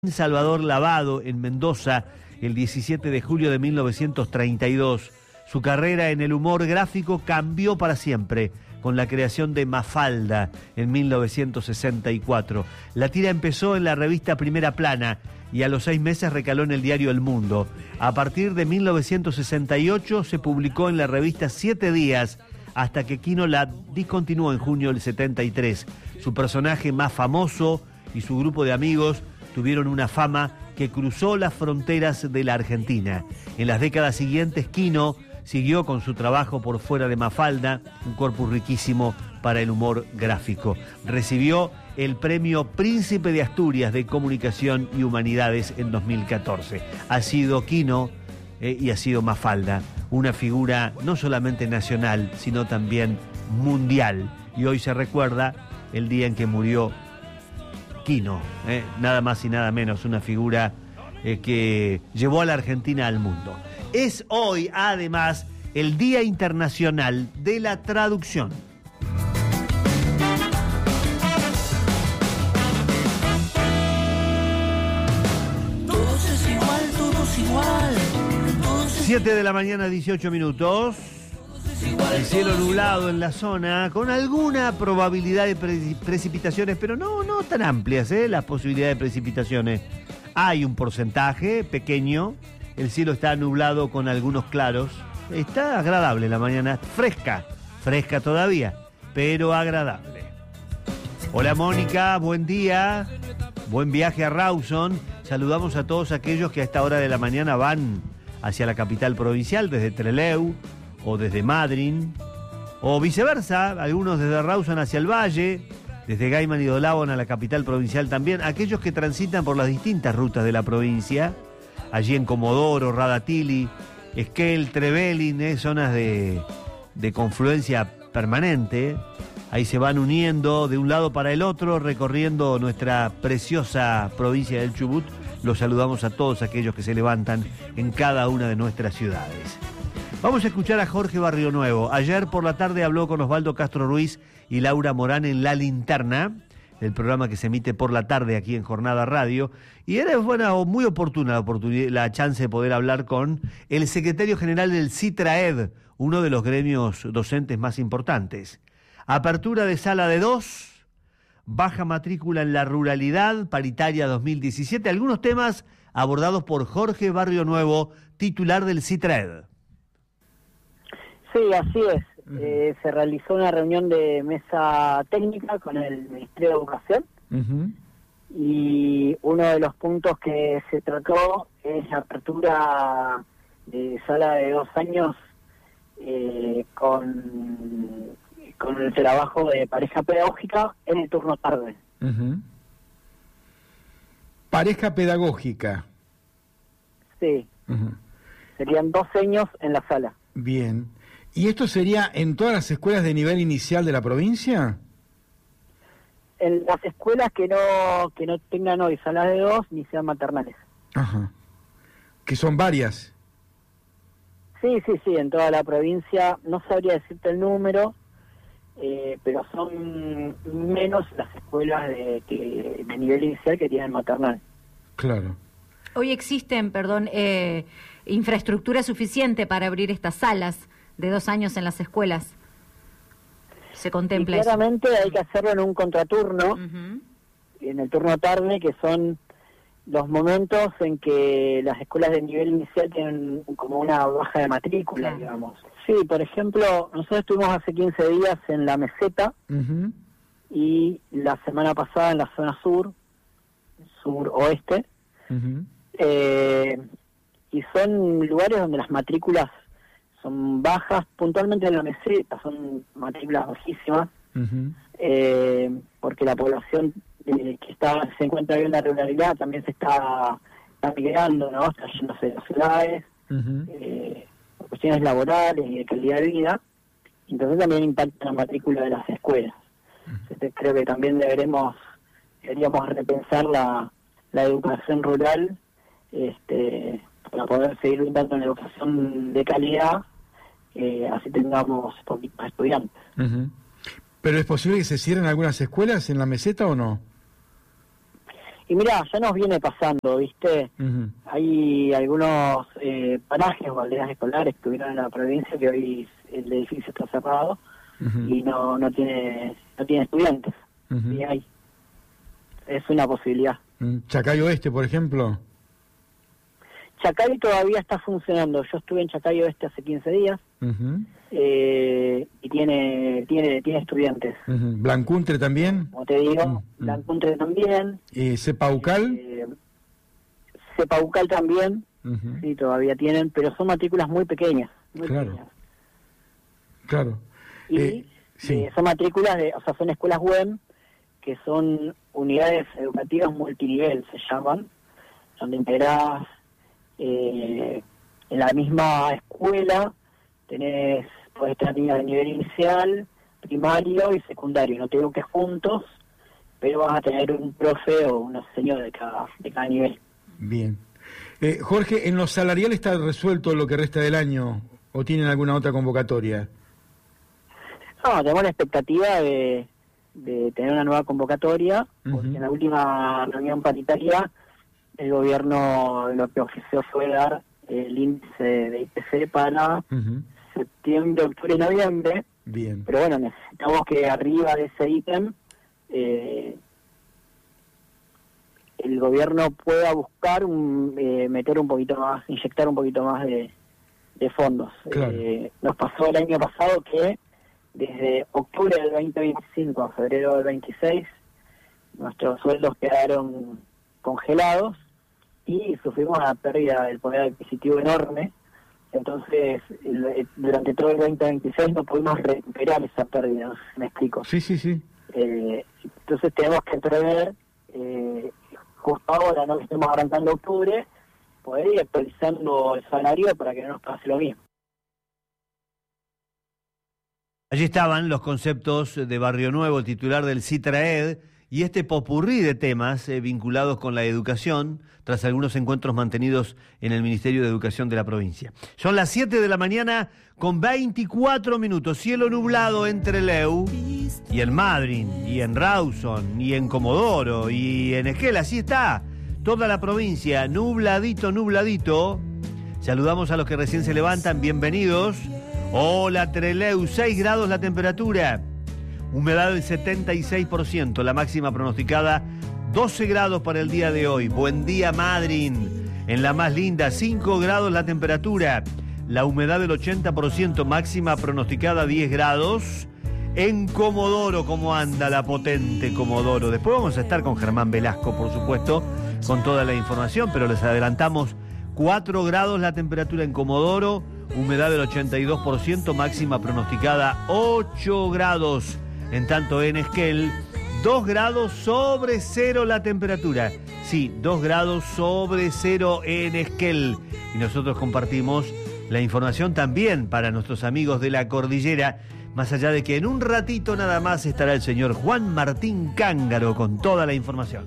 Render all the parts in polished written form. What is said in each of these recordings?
Salvador Lavado en Mendoza el 17 de julio de 1932. Su carrera en el humor gráfico cambió para siempre con la creación de Mafalda en 1964. La tira empezó en la revista Primera Plana y a los 6 meses recaló en el diario El Mundo. A partir de 1968 se publicó en la revista 7 Días hasta que Quino la discontinuó en junio del 73. Su personaje más famoso y su grupo de amigos tuvieron una fama que cruzó las fronteras de la Argentina. En las décadas siguientes, Quino siguió con su trabajo por fuera de Mafalda, un corpus riquísimo para el humor gráfico. Recibió el premio Príncipe de Asturias de Comunicación y Humanidades en 2014. Ha sido Quino y ha sido Mafalda una figura no solamente nacional, sino también mundial. Y hoy se recuerda el día en que murió Quino, nada más y nada menos, una figura que llevó a la Argentina al mundo. Es hoy, además, el Día Internacional de la Traducción. Todos es igual, todos igual. 7 de la mañana, 18 minutos. El cielo nublado en la zona, con alguna probabilidad de precipitaciones, pero no tan amplias, las posibilidades de precipitaciones. Hay un porcentaje pequeño, el cielo está nublado con algunos claros. Está agradable la mañana, fresca todavía, pero agradable. Hola Mónica, buen día, buen viaje a Rawson. Saludamos a todos aquellos que a esta hora de la mañana van hacia la capital provincial, desde Trelew, o desde Madryn, o viceversa, algunos desde Rawson hacia el Valle, desde Gaiman y Dolabon a la capital provincial también, aquellos que transitan por las distintas rutas de la provincia, allí en Comodoro, Radatili, Esquel, Trevelin, zonas de confluencia permanente, ahí se van uniendo de un lado para el otro, recorriendo nuestra preciosa provincia del Chubut. Los saludamos a todos aquellos que se levantan en cada una de nuestras ciudades. Vamos a escuchar a Jorge Barrionuevo. Ayer por la tarde habló con Osvaldo Castro Ruiz y Laura Morán en La Linterna, el programa que se emite por la tarde aquí en Jornada Radio, y era muy oportuna la chance de poder hablar con el secretario general del CITRAED, uno de los gremios docentes más importantes. Apertura de sala de 2, baja matrícula en la ruralidad, paritaria 2017, algunos temas abordados por Jorge Barrionuevo, titular del CITRAED. Sí, así es. Se realizó una reunión de mesa técnica con el Ministerio de Educación y uno de los puntos que se trató es la apertura de sala de 2 años con el trabajo de pareja pedagógica en el turno tarde. Pareja pedagógica. Sí. Serían 2 años en la sala. Bien. ¿Y esto sería en todas las escuelas de nivel inicial de la provincia? En las escuelas que no tengan hoy salas de 2 ni sean maternales. Ajá. Que son varias. Sí, en toda la provincia. No sabría decirte el número, pero son menos las escuelas de nivel inicial que tienen maternal. Claro. Hoy existen, infraestructura suficiente para abrir estas salas de 2 años en las escuelas. Se contempla y claramente eso. Hay que hacerlo en un contraturno, en el turno tarde, que son los momentos en que las escuelas de nivel inicial tienen como una baja de matrícula, digamos. Sí, por ejemplo, nosotros estuvimos hace 15 días en la Meseta y la semana pasada en la zona sur-oeste, y son lugares donde las matrículas son bajas, puntualmente en la Meseta son matrículas bajísimas, porque la población que se encuentra bien en la ruralidad también se está migrando, ¿no? Está yéndose de las ciudades, por cuestiones laborales y de calidad de vida, entonces también impacta la matrícula de las escuelas. Entonces, creo que también deberíamos repensar la educación rural, para poder seguir brindando una educación de calidad, así tengamos poquitos estudiantes. ¿Pero es posible que se cierren algunas escuelas en la Meseta o no? Y mirá, ya nos viene pasando, ¿viste? Hay algunos parajes o aldeas escolares que tuvieron en la provincia que hoy el edificio está cerrado y no tiene estudiantes. Y es una posibilidad. Chacay Oeste, por ejemplo. Chacay todavía está funcionando. Yo estuve en Chacay Oeste hace 15 días y tiene estudiantes. ¿Blancuntre también? Como te digo, Blancuntre también. ¿Cepaucal? Cepaucal también, sí, todavía tienen, pero son matrículas muy pequeñas. Claro. Y son matrículas son escuelas web, que son unidades educativas multinivel, se llaman, donde integrás en la misma escuela, podés tener niños de nivel inicial, primario y secundario. No te digo que juntos, pero vas a tener un profe o un señor de cada nivel. Bien. Jorge, ¿en lo salarial está resuelto lo que resta del año o tienen alguna otra convocatoria? No, tenemos la expectativa de tener una nueva convocatoria, porque en la última reunión paritaria el gobierno lo que ofreció fue dar el índice de IPC para septiembre, octubre y noviembre. Bien. Pero bueno, necesitamos que arriba de ese ítem el gobierno pueda buscar meter un poquito más, inyectar un poquito más de fondos. Claro. Nos pasó el año pasado que desde octubre del 2025 a febrero del 26 nuestros sueldos quedaron congelados y sufrimos una pérdida del poder adquisitivo enorme. Entonces, durante todo el 2026 no pudimos recuperar esa pérdida, no sé si me explico. Sí. Entonces tenemos que prever, justo ahora, no que estemos arrancando octubre, poder ir actualizando el salario para que no nos pase lo mismo. Allí estaban los conceptos de Barrio Nuevo, el titular del CITRAED, y este popurrí de temas vinculados con la educación, tras algunos encuentros mantenidos en el Ministerio de Educación de la provincia. Son las 7 de la mañana con 24 minutos, cielo nublado entre Leu y en Madryn, y en Rawson, y en Comodoro, y en Esquel, así está, toda la provincia, nubladito. Saludamos a los que recién se levantan, bienvenidos. Hola Trelew, 6 grados la temperatura, humedad del 76%, la máxima pronosticada 12 grados para el día de hoy. Buen día Madryn, en la más linda 5 grados la temperatura, la humedad del 80%, máxima pronosticada 10 grados. En Comodoro, ¿cómo anda la potente Comodoro? Después vamos a estar con Germán Velasco, por supuesto, con toda la información, pero les adelantamos 4 grados la temperatura en Comodoro, humedad del 82%, máxima pronosticada 8 grados. En tanto en Esquel, 2 grados sobre cero la temperatura. Sí, 2 grados sobre cero en Esquel. Y nosotros compartimos la información también para nuestros amigos de la cordillera, más allá de que en un ratito nada más estará el señor Juan Martín Cángaro con toda la información.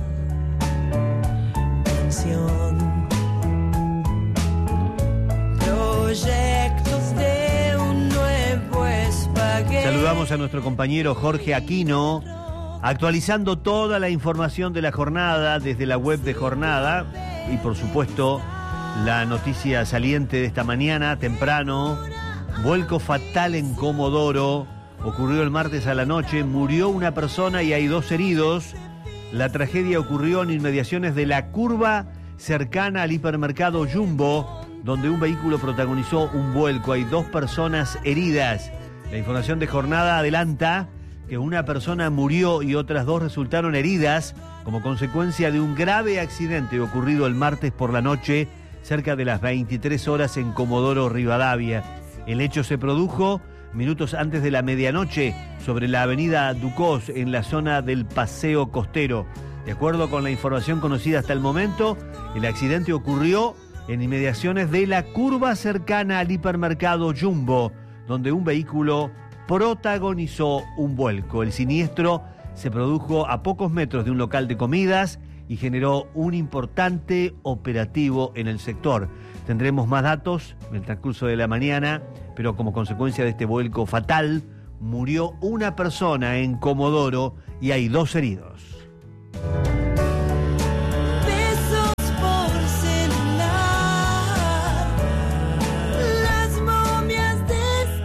Proyectos de un nuevo espagueti. Saludamos a nuestro compañero Jorge Aquino, actualizando toda la información de la jornada desde la web de Jornada y por supuesto la noticia saliente de esta mañana temprano, vuelco fatal en Comodoro, ocurrió el martes a la noche, murió una persona y hay 2 heridos. La tragedia ocurrió en inmediaciones de la curva cercana al hipermercado Jumbo, donde un vehículo protagonizó un vuelco. Hay 2 personas heridas. La información de Jornada adelanta que una persona murió y otras 2 resultaron heridas como consecuencia de un grave accidente ocurrido el martes por la noche, cerca de las 23 horas en Comodoro Rivadavia. El hecho se produjo minutos antes de la medianoche sobre la avenida Ducós, en la zona del Paseo Costero. De acuerdo con la información conocida hasta el momento, el accidente ocurrió en inmediaciones de la curva cercana al hipermercado Jumbo, donde un vehículo protagonizó un vuelco. El siniestro se produjo a pocos metros de un local de comidas y generó un importante operativo en el sector. Tendremos más datos en el transcurso de la mañana, pero como consecuencia de este vuelco fatal, murió una persona en Comodoro y hay 2 heridos.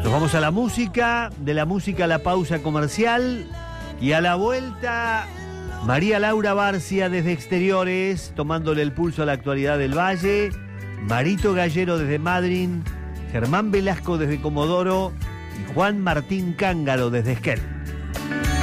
Nos vamos a la música, de la música a la pausa comercial y a la vuelta María Laura Barcia desde Exteriores, tomándole el pulso a la actualidad del Valle, Marito Gallero desde Madryn, Germán Velasco desde Comodoro y Juan Martín Cángaro desde Esquel.